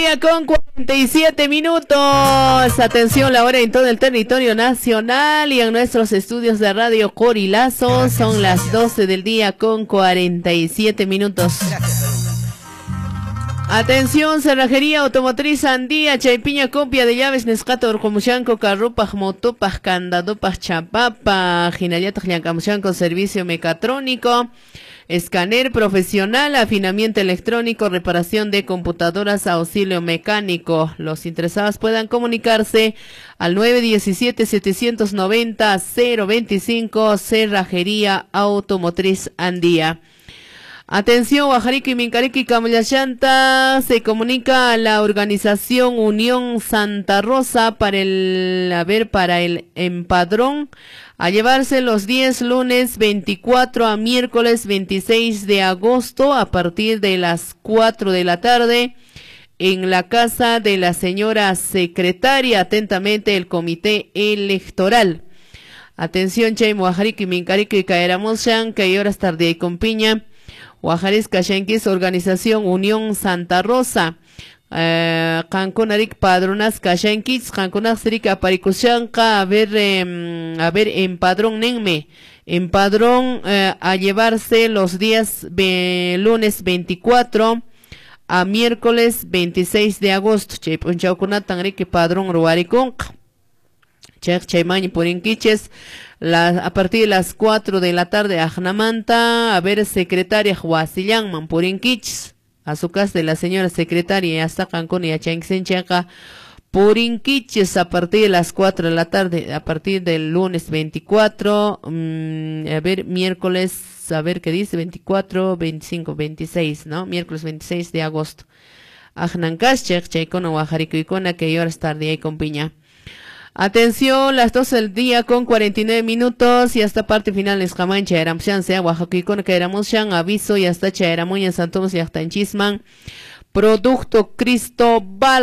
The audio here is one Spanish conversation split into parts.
día con 47 minutos. Atención, la hora en todo el territorio nacional y en nuestros estudios de Radio Corilazo. Son las 12 del día con 47 minutos. Atención, cerrajería automotriz Andía, Chaypiña, copia de llaves, Nescato, Orcomuchanco, Carrupaj, Motopaj, Candadopaj, Chapapa, Jinayataj, Yancamuchanco, servicio mecatrónico, escáner profesional, afinamiento electrónico, reparación de computadoras, auxilio mecánico. Los interesados puedan comunicarse al 917-790-025, cerrajería automotriz Andía. Atención, Guajarico y Mincarico y Camayachanta, se comunica a la organización Unión Santa Rosa para el empadrón, a llevarse los 10 lunes 24 a miércoles 26 de agosto a partir de las 4 de la tarde en la casa de la señora secretaria, atentamente el comité electoral. Atención, Chay, Guajarico y Mincarico y Caeramoshan, que hay horas tarde y Compiña. Guajares Cayenquis, organización Unión Santa Rosa, Canconarik Padronas Cayenquis, Canconarik Aparicuchanca, a ver, empadrón Nenme, empadrón a llevarse los días lunes 24 a miércoles 26 de agosto, Chaypunchaucunatanrik Padrón Ruaricón, Chaymañi Purinquiches, a partir de las 4 de la tarde, Ajnamanta, a ver, secretaria Huasillan, Mampurinquich, a su casa de la señora secretaria, hasta Cancún y a Chanxenchaca, Purinquiches, a partir de las 4 de la tarde, a partir del lunes 24, a ver, miércoles, a ver qué dice, 24, 25, 26, ¿no? Miércoles 26 de agosto. Ajnancachech, Chaicona, Guajaricuicona, que horas tarde ahí con piña. Atención, las 12 del día con 49 minutos y hasta parte final es Jamán, Chayaramshan, sea Oaxaca, Caeramushan, aviso y hasta Chayaramuña, Santomos y hasta en Chisman. Producto Cristo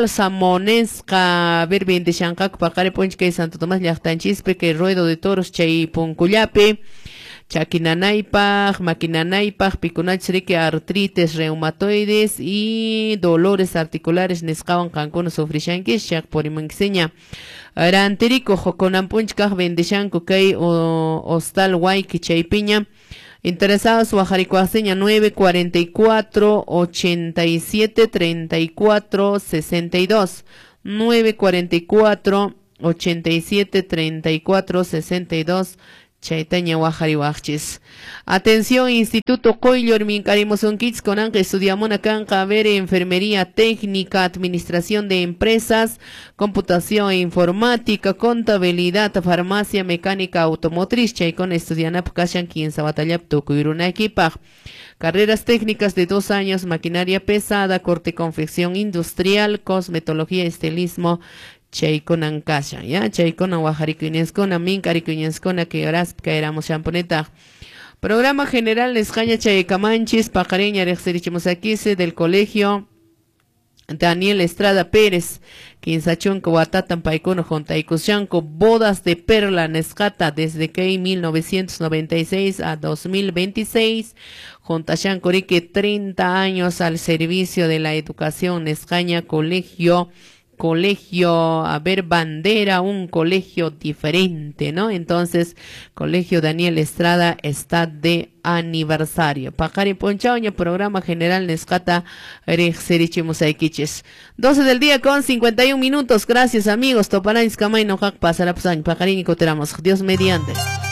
Balsamonesca, ver bien de Shancac, Pacare Ponchque, Santo Tomás, Yachtan Chispe, que ruedo de toros, Chay Puncuyape. Chaquinanaipaj, maquinanaipaj, picunachrique, artritis reumatoides y dolores articulares nescaban cancono sufrishanquis, chac por imanxeña. Ranterico, joconampunchkaj, vendeshanco, kay hostal guayki chaypiña. Interesados, Guajaricoaseña 944 87 34 62. 944 87 34 62. Chaitanya Guajarihuachis. Atención, Instituto Coillor Mincarimosón Kits con Ángel Estudiamona Canca, ver enfermería técnica, administración de empresas, computación e informática, contabilidad, farmacia, mecánica automotriz, Chaicon Estudianap Kashan 15 batalla Tukuiruna equipa. Carreras técnicas de 2 años, maquinaria pesada, corte confección industrial, cosmetología, estilismo, Chaykona Kasha, ya, Chaykona Guajaricuñescona, Mincaricuñescona, que horas caeramos champoneta. Programa General Escaña Chaycamanchis, Pajareña, Rexerichimusaquise, del Colegio Daniel Estrada Pérez, Quinsachonco, Guatatan, Paicono, Jontaicuchanco, bodas de perla Nescata, desde que 1996 a 2026, Jontachanco, 30 años al servicio de la educación, Escaña, colegio, a ver, bandera, un colegio diferente, ¿no? Entonces, Colegio Daniel Estrada está de aniversario. Pajari Ponchauña, programa general Nescata Rexerichimusaiquiches. 12 del día con 51 minutos. Gracias, amigos. Toparán Iscamay no pasará Pajarín y Coteramos. Dios mediante.